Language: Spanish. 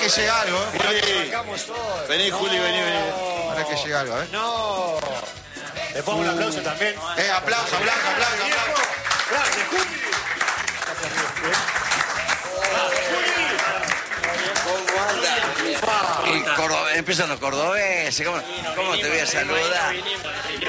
que llega algo, Vení, Juli, vení. Ahora que llega algo, No. Le pongo un aplauso también. Aplauso. ¡Gracias, Juli! Y empiezan los cordobeses, ¿cómo te voy a saludar?